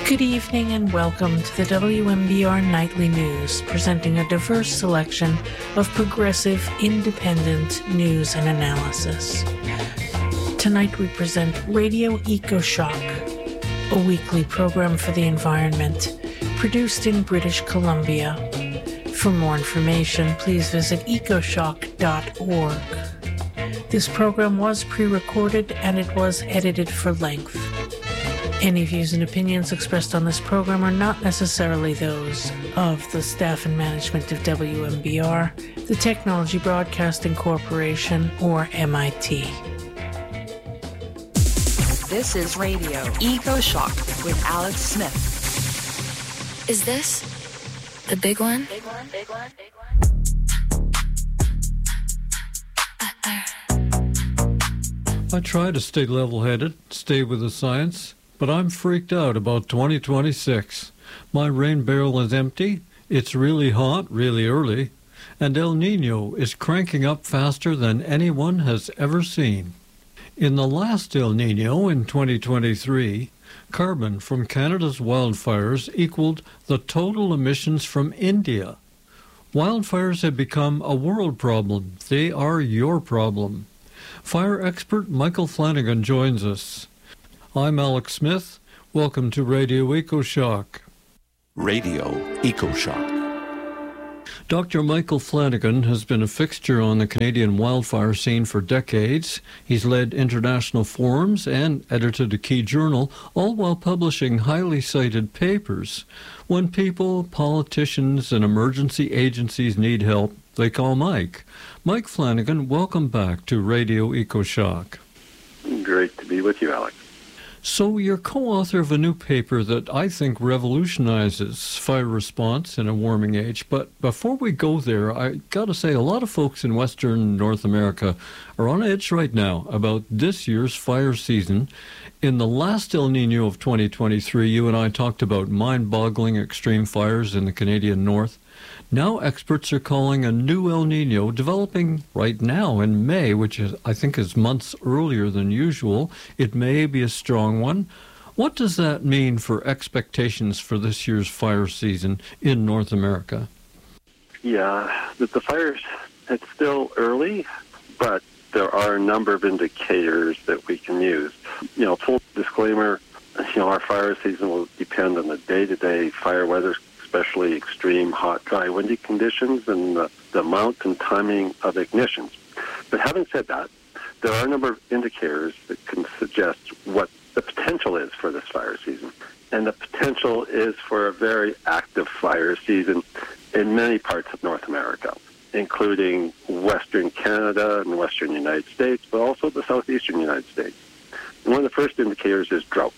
Good evening and welcome to the WMBR Nightly News, presenting a diverse selection of progressive, independent news and analysis. Tonight we present Radio EcoShock, a weekly program for the environment, produced in British Columbia. For more information, please visit ecoshock.org. This program was pre-recorded and it was edited for length. Any views and opinions expressed on this program are not necessarily those of the staff and management of WMBR, the Technology Broadcasting Corporation, or MIT. This is Radio EcoShock with Alex Smith. Is this the big one? Big one. I try to stay level-headed, stay with the science, but I'm freaked out about 2026. My rain barrel is empty, it's really hot, really early, and El Niño is cranking up faster than anyone has ever seen. In the last El Niño in 2023, carbon from Canada's wildfires equaled the total emissions from India. Wildfires have become a world problem. They are your problem. Fire expert Michael Flanagan joins us. I'm Alex Smith. Welcome to Radio EcoShock. Radio EcoShock. Dr. Michael Flanagan has been a fixture on the Canadian wildfire scene for decades. He's led international forums and edited a key journal, all while publishing highly cited papers. When people, politicians, and emergency agencies need help, they call Mike. Mike Flanagan, welcome back to Radio EcoShock. Great to be with you, Alex. So you're co-author of a new paper that I think revolutionizes fire response in a warming age. But before we go there, I got to say a lot of folks in Western North America are on edge right now about this year's fire season. In the last El Niño of 2023, you and I talked about mind-boggling extreme fires in the Canadian North. Now experts are calling a new El Niño developing right now in May, which I think is months earlier than usual. It may be a strong one. What does that mean for expectations for this year's fire season in North America? Yeah, the fires, it's still early, but there are a number of indicators that we can use. Full disclaimer, our fire season will depend on the day-to-day fire weather, especially extreme hot, dry, windy conditions and the amount and timing of ignitions. But having said that, there are a number of indicators that can suggest what the potential is for this fire season. And the potential is for a very active fire season in many parts of North America, including Western Canada and Western United States, but also the Southeastern United States. And one of the first indicators is drought.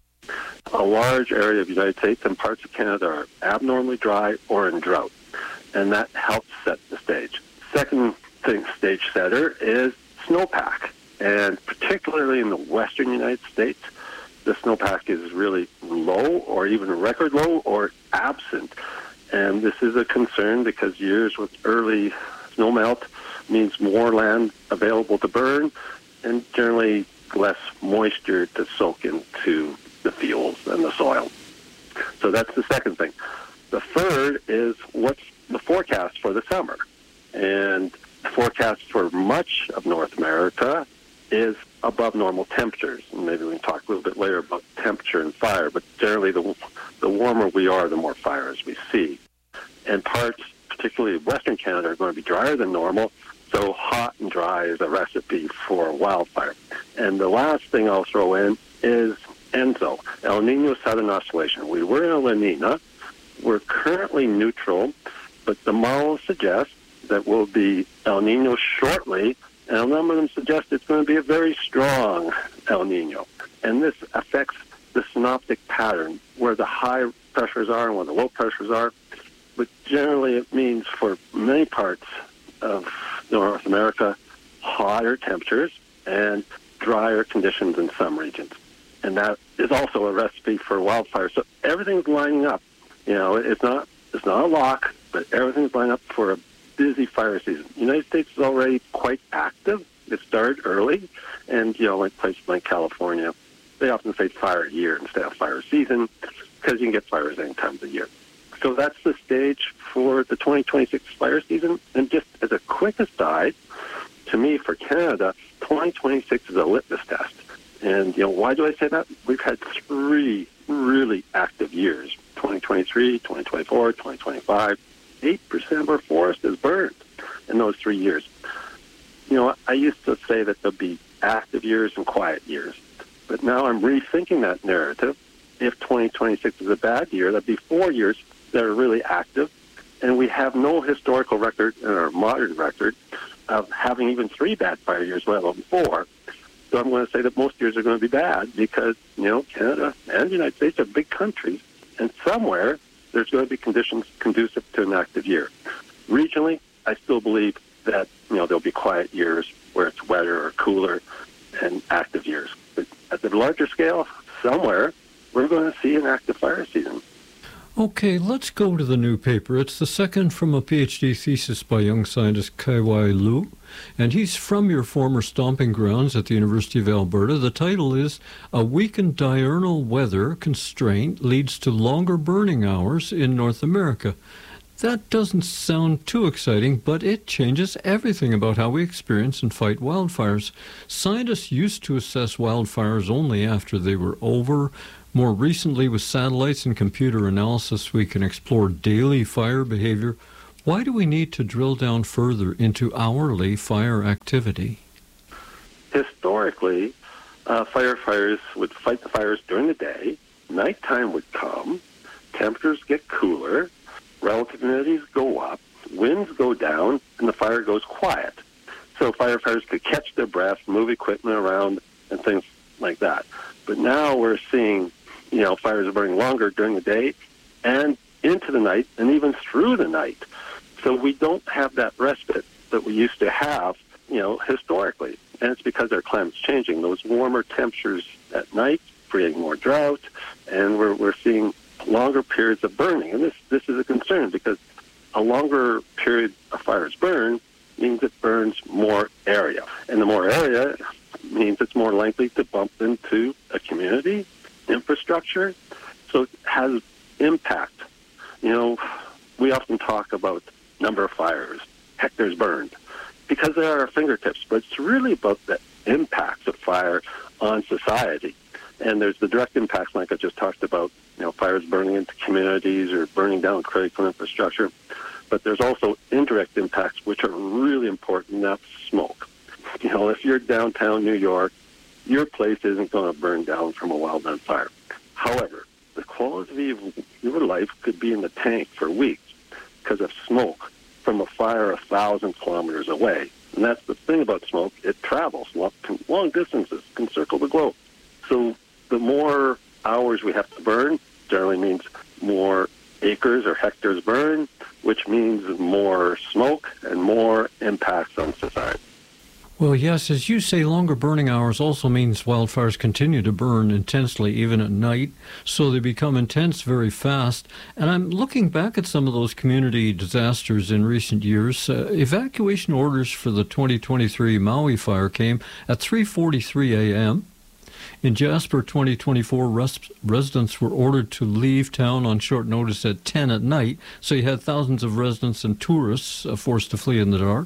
A large area of the United States and parts of Canada are abnormally dry or in drought, and that helps set the stage. Second stage setter is snowpack, and particularly in the western United States, the snowpack is really low or even record low or absent. And this is a concern because years with early snowmelt means more land available to burn and generally less moisture to soak into the fields and the soil. So that's the second thing. The third is what's the forecast for the summer. And the forecast for much of North America is above normal temperatures. And maybe we can talk a little bit later about temperature and fire, but generally the warmer we are, the more fires we see. And parts, particularly Western Canada, are going to be drier than normal, so hot and dry is a recipe for wildfire. And the last thing I'll throw in is ENSO, El Niño Southern Oscillation. We were in La Nina. We're currently neutral, but the model suggests that we'll be El Niño shortly, and a number of them suggest it's going to be a very strong El Niño. And this affects the synoptic pattern, where the high pressures are and where the low pressures are. But generally it means for many parts of North America, hotter temperatures and drier conditions in some regions. And that is also a recipe for wildfire. So everything's lining up. It's not a lock, but everything's lining up for a busy fire season. The United States is already quite active. It started early, and like places like California, they often say fire year instead of fire season. because you can get fires any time of the year. So that's the stage for the 2026 fire season. And just as a quick aside, to me, for Canada, 2026 is a litmus test. And, why do I say that? We've had 3 really active years, 2023, 2024, 2025. 8% of our forest is burned in those 3 years. I used to say that there'll be active years and quiet years. But now I'm rethinking that narrative. If 2026 is a bad year, that'd be 4 years that are really active. And we have no historical record in our modern record of having even 3 bad fire years, let alone 4. So I'm going to say that most years are going to be bad because, Canada and the United States are big countries. And somewhere there's going to be conditions conducive to an active year. Regionally, I still believe that, there'll be quiet years where it's wetter or cooler and active years. But at the larger scale, somewhere, we're going to see an active fire season. Okay, let's go to the new paper. It's the second from a PhD thesis by young scientist Kai-Wai Liu, and he's from your former stomping grounds at the University of Alberta. The title is A Weakened Diurnal Weather Constraint Leads to Longer Burning Hours in North America. That doesn't sound too exciting, but it changes everything about how we experience and fight wildfires. Scientists used to assess wildfires only after they were over. More recently, with satellites and computer analysis, we can explore daily fire behavior. Why do we need to drill down further into hourly fire activity? Historically, firefighters would fight the fires during the day. Nighttime would come. Temperatures get cooler. Relative humidities go up. Winds go down, and the fire goes quiet. So firefighters could catch their breath, move equipment around, and things like that. But now we're seeing, fires are burning longer during the day and into the night and even through the night. So we don't have that respite that we used to have, historically. And it's because our climate's changing. Those warmer temperatures at night creating more drought, and we're seeing longer periods of burning. And this is a concern because a longer period of fires burn means it burns more area. And the more area means it's more likely to bump into a community, infrastructure. So it has impact. We often talk about number of fires, hectares burned, because they are our fingertips, but it's really about the impacts of fire on society. And there's the direct impacts like I just talked about, fires burning into communities or burning down critical infrastructure. But there's also indirect impacts, which are really important, and that's smoke. If you're downtown New York, your place isn't going to burn down from a wildland fire. However, the quality of your life could be in the tank for weeks because of smoke from a fire 1,000 kilometers away. And that's the thing about smoke. It travels long distances, can circle the globe. So the more hours we have to burn generally means more acres or hectares burn, which means more smoke and more impacts on society. Well, yes, as you say, longer burning hours also means wildfires continue to burn intensely even at night, so they become intense very fast. And I'm looking back at some of those community disasters in recent years. Evacuation orders for the 2023 Maui fire came at 3:43 a.m. In Jasper 2024, residents were ordered to leave town on short notice at 10 at night, so you had thousands of residents and tourists forced to flee in the dark.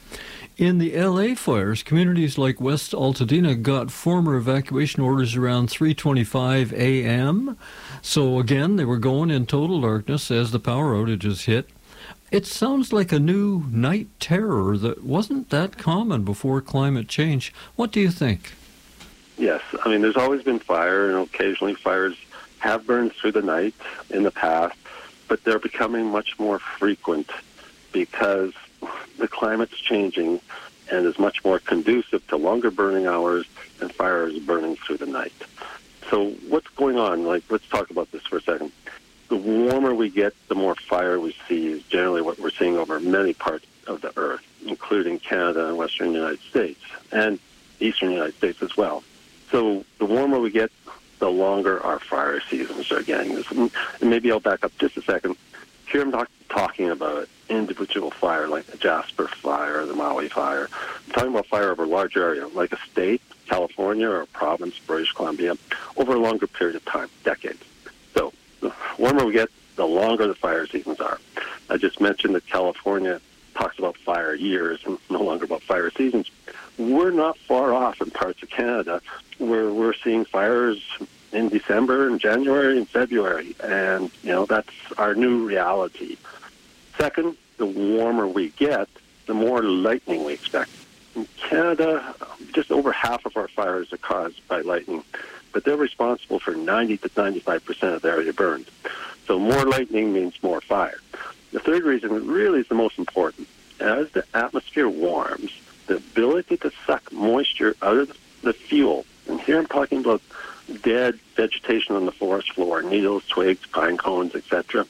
In the LA fires, communities like West Altadena got former evacuation orders around 3:25 a.m. So again, they were going in total darkness as the power outages hit. It sounds like a new night terror that wasn't that common before climate change. What do you think? Yes, there's always been fire, and occasionally fires have burned through the night in the past, but they're becoming much more frequent because the climate's changing and is much more conducive to longer burning hours and fires burning through the night. So what's going on? Let's talk about this for a second. The warmer we get, the more fire we see is generally what we're seeing over many parts of the Earth, including Canada and Western United States, and Eastern United States as well. So the warmer we get, the longer our fire seasons are getting. And maybe I'll back up just a second. Here I'm not talking about individual fire like the Jasper fire or the Maui fire. I'm talking about fire over a large area, like a state, California, or a province, British Columbia, over a longer period of time, decades. So the warmer we get, the longer the fire seasons are. I just mentioned that California talks about fire years and no longer about fire seasons. We're not far off in parts of Canada where we're seeing fires in December and January and February, and that's our new reality. Second, the warmer we get, the more lightning we expect. In Canada, just over half of our fires are caused by lightning, but they're responsible for 90 to 95% of the area burned. So more lightning means more fire. The third reason really is the most important. As the atmosphere warms, the ability to suck moisture out of the fuel, and here I'm talking about dead vegetation on the forest floor, needles, twigs, pine cones, etc.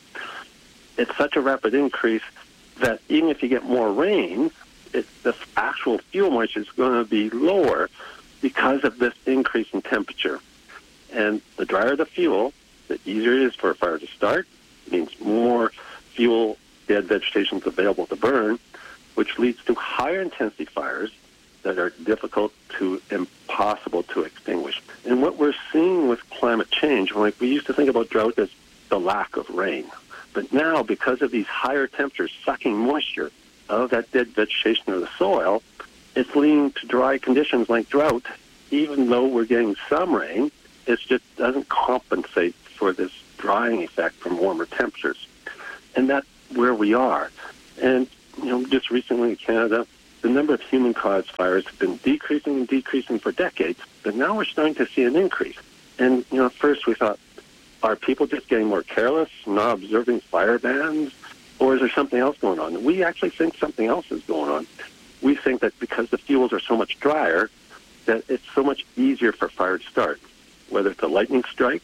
It's such a rapid increase that even if you get more rain, the actual fuel moisture is going to be lower because of this increase in temperature. And the drier the fuel, the easier it is for a fire to start. It means more fuel, dead vegetation is available to burn, which leads to higher intensity fires that are difficult to, impossible to extinguish. And what we're seeing with climate change, like we used to think about drought as the lack of rain. But now, because of these higher temperatures sucking moisture out of that dead vegetation or the soil, it's leading to dry conditions like drought. Even though we're getting some rain, it just doesn't compensate for this drying effect from warmer temperatures. And that's where we are. And, just recently in Canada, the number of human-caused fires have been decreasing and decreasing for decades, but now we're starting to see an increase. And, at first we thought, are people just getting more careless, not observing fire bans, or is there something else going on? We actually think something else is going on. We think that because the fuels are so much drier, that it's so much easier for fire to start, whether it's a lightning strike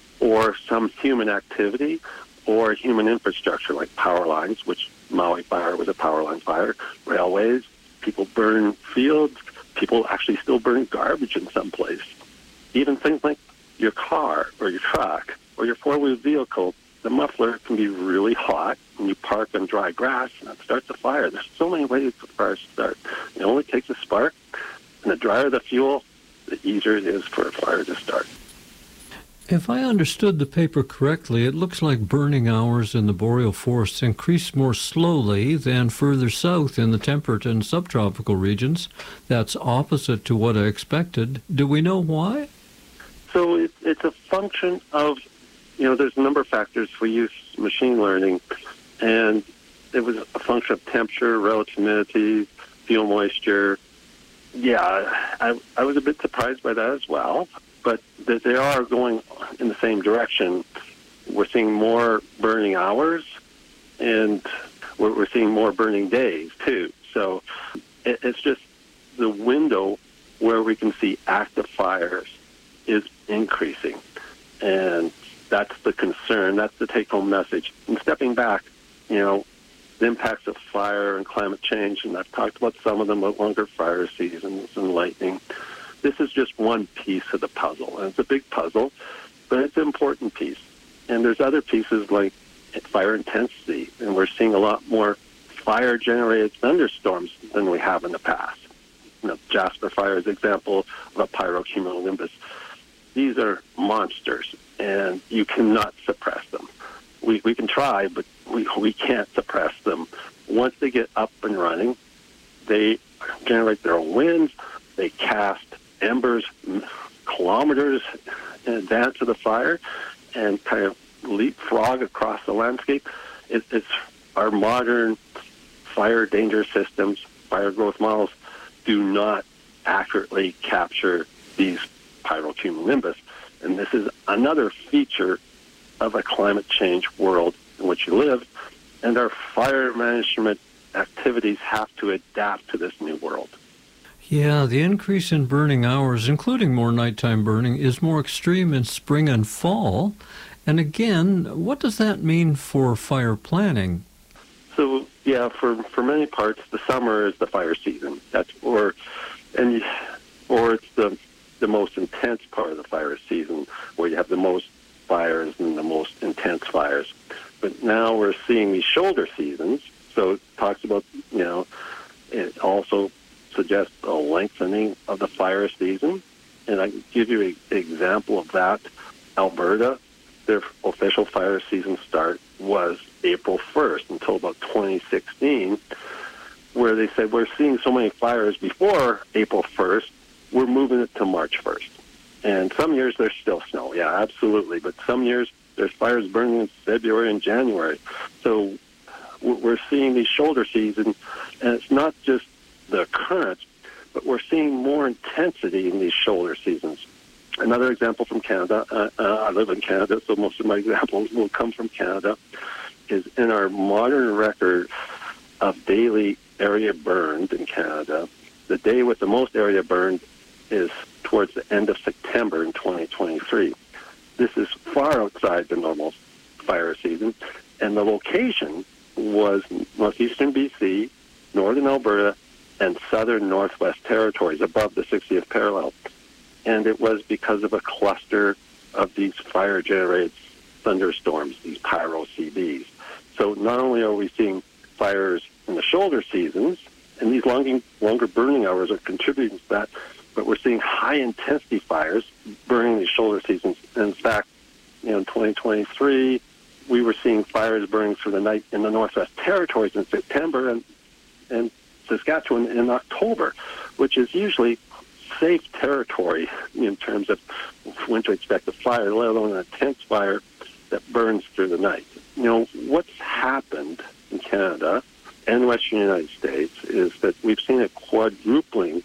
or some human activity or human infrastructure like power lines, which Maui Fire was a power line fire, railways, people burn fields, people actually still burn garbage in some place. Even things like your car or your truck or your four-wheel vehicle, the muffler can be really hot when you park on dry grass and it starts a fire. There's so many ways for fires to start. It only takes a spark, and the drier the fuel, the easier it is for a fire to start. If I understood the paper correctly, it looks like burning hours in the boreal forests increase more slowly than further south in the temperate and subtropical regions. That's opposite to what I expected. Do we know why? So it's a function of, there's a number of factors. We use machine learning, and it was a function of temperature, relative humidity, fuel moisture. Yeah, I was a bit surprised by that as well. But they are going in the same direction. We're seeing more burning hours, and we're seeing more burning days, too. So it's just the window where we can see active fires is increasing. And that's the concern. That's the take-home message. And stepping back, the impacts of fire and climate change, and I've talked about some of them, about longer fire seasons and lightning. This is just one piece of the puzzle, and it's a big puzzle, but it's an important piece. And there's other pieces like fire intensity, and we're seeing a lot more fire-generated thunderstorms than we have in the past. Jasper Fire is an example of a pyrocumulonimbus. These are monsters, and you cannot suppress them. We can try, but we can't suppress them. Once they get up and running, they generate their own winds, they cast embers kilometers in advance of the fire and kind of leapfrog across the landscape. It's our modern fire danger systems, fire growth models, do not accurately capture these pyrocumulonimbus. And this is another feature of a climate change world in which you live, and our fire management activities have to adapt to this new world. Yeah, the increase in burning hours, including more nighttime burning, is more extreme in spring and fall. And again, what does that mean for fire planning? So, yeah, for many parts, the summer is the fire season. Or it's the most intense part of the fire season, where you have the most fires and the most intense fires. But now we're seeing these shoulder seasons. So it talks about, it also suggests a lengthening of the fire season. And I can give you an example of that. Alberta, their official fire season start was April 1st until about 2016, where they said, we're seeing so many fires before April 1st, we're moving it to March 1st. And some years there's still snow, yeah, absolutely. But some years there's fires burning in February and January. So we're seeing these shoulder seasons, and it's not just the occurrence, but we're seeing more intensity in these shoulder seasons. Another example from Canada, I live in Canada, so most of my examples will come from Canada, is in our modern record of daily area burned in Canada, the day with the most area burned is towards the end of September in 2023. This is far outside the normal fire season, and the location was northeastern BC, northern Alberta, and southern Northwest Territories above the 60th parallel. And it was because of a cluster of these fire-generated thunderstorms, these pyro-CBs. So not only are we seeing fires in the shoulder seasons, and these longer burning hours are contributing to that, but we're seeing high-intensity fires burning these shoulder seasons. And in fact, in 2023, we were seeing fires burning through the night in the Northwest Territories in September and Saskatchewan in October, which is usually safe territory in terms of when to expect a fire, let alone an intense fire that burns through the night. What's happened in Canada and Western United States is that we've seen a quadrupling